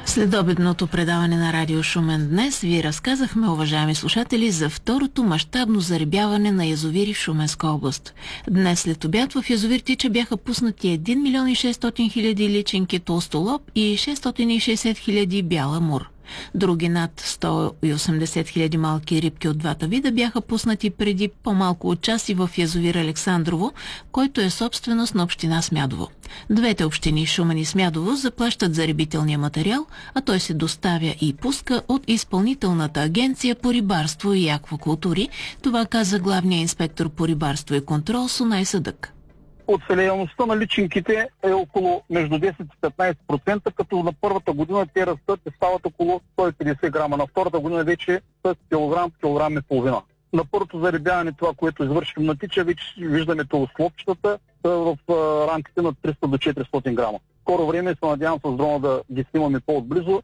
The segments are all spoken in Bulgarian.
Следобедното предаване на Радио Шумен днес ви разказахме, уважаеми слушатели, за второто мащабно зарибяване на язовири в Шуменска област. Днес след обяд в язовир Тича бяха пуснати 1 милион и 600 хиляди личинки толстолоб и 660 хиляди бял амур. Други над 180 хиляди малки рибки от двата вида бяха пуснати преди по-малко от час и в язовир Александрово, който е собственост на община Смядово. Двете общини Шумен и Смядово заплащат за рибителния материал, а той се доставя и пуска от Изпълнителната агенция по рибарство и аквакултури. Това каза главният инспектор по рибарство и контрол Сунай Съдък. Оцеляемостта на личинките е около между 10 и 15%, като на първата година те растат и стават около 150 грама. На втората година вече с килограм и половина. На първото зарибяване, това, което извършим на Тича, вече виждаме толстолобчетата в рамките на 300 до 400 грама. Скоро време се надявам с дрона да ги снимаме по-отблизо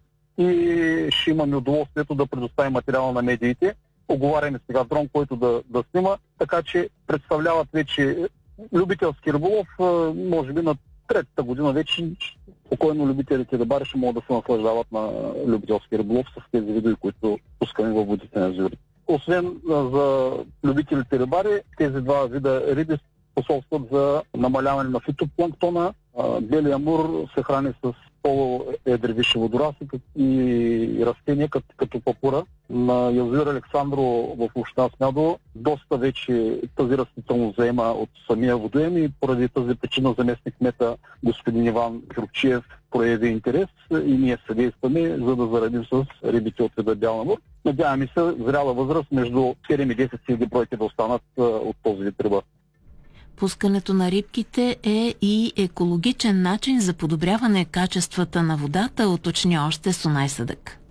и ще имаме удоволствието да предоставим материала на медиите. Оговаряме сега дрон, който да снима, така че представляват вече любителски риболов, може би на третата година вече спокойно любителите рибари ще могат да се наслаждават на любителски риболов с тези видео, които пускаме във водите на язовири. Освен за любителите рибари, тези два вида риби способстват за намаляване на фитопланктона. Белия амур се храни с полуедри висши водорасли и растения като папура. На язовир Александрово в община Смядово доста вече тази растителност заема от самия водоем и поради тази причина заместник кмета господин Иван Кюрчиев прояви интерес и ние съдействаме, за да заредим с рибите от вида бял амур. Надяваме се зряла възраст между 7 и 10 хиляди бройки да останат от този вид риба. Пускането на рибките е и екологичен начин за подобряване качествата на водата, уточни още Сунай Съдък.